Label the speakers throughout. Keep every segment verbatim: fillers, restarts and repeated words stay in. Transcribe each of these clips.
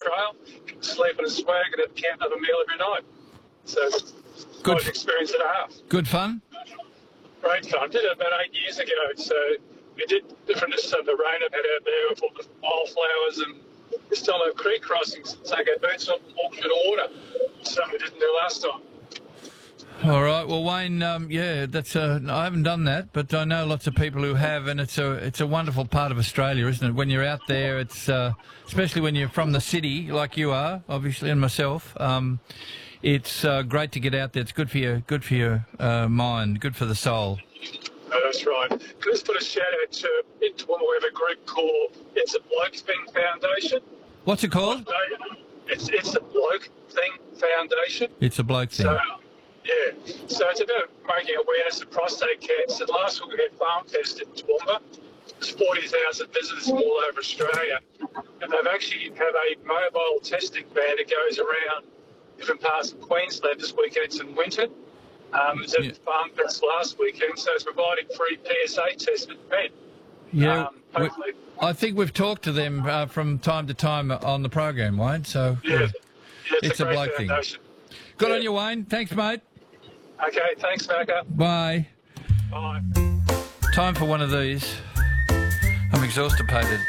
Speaker 1: trail, sleep in a swag and have camp have a meal every night. So it's
Speaker 2: Good.
Speaker 1: quite an experience and a half.
Speaker 2: Good fun?
Speaker 1: Great fun. Did it about eight years ago. So we did different of the rain I've had out there with all the wildflowers, and we still have creek crossings. Take our boots off and walk through the water. Something we didn't do last time.
Speaker 2: All right. Well, Wayne, um, yeah, that's uh, I haven't done that, but I know lots of people who have, and it's a it's a wonderful part of Australia, isn't it? When you're out there, it's uh, especially when you're from the city, like you are, obviously, and myself. Um, it's uh, great to get out there. It's good for your good for your uh, mind, good for the soul.
Speaker 1: Oh, that's right. Can I just put a shout out to in Toowoomba, we have a group called It's a Bloke Thing Foundation.
Speaker 2: What's it called?
Speaker 1: It's it's a Bloke Thing Foundation.
Speaker 2: It's a bloke thing.
Speaker 1: So, yeah, so it's about making awareness of prostate cancer. Last week we had Farm Fest in Toowoomba. There's forty thousand visitors from all over Australia. And they've actually have a mobile testing van that goes around different parts of Queensland this weekend. It's in Winton. Um, it was at
Speaker 2: Yeah.
Speaker 1: Farm Fest last weekend, so it's providing free P S A tests for men.
Speaker 2: Yeah,
Speaker 1: Um, hopefully.
Speaker 2: we, I think we've talked to them uh, from time to time on the program, Wayne. So
Speaker 1: Yeah, yeah, it's,
Speaker 2: It's
Speaker 1: a,
Speaker 2: a
Speaker 1: great
Speaker 2: bloke thing.
Speaker 1: foundation.
Speaker 2: good
Speaker 1: Yeah.
Speaker 2: on you, Wayne. Thanks, mate.
Speaker 1: Okay, thanks, Macca.
Speaker 2: Bye.
Speaker 1: Bye.
Speaker 2: Time for one of these. I'm exhaustipated.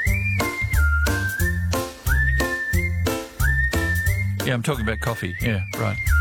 Speaker 2: Yeah, I'm talking about coffee. Yeah, right.